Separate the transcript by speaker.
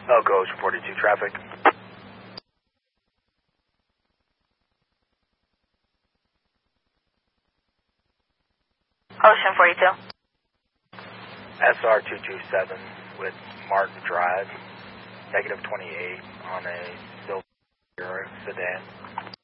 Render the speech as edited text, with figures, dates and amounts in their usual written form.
Speaker 1: Elko Ocean 42 traffic.
Speaker 2: Ocean 42.
Speaker 1: SR 227 with Martin Drive, negative 28 on a silver sedan.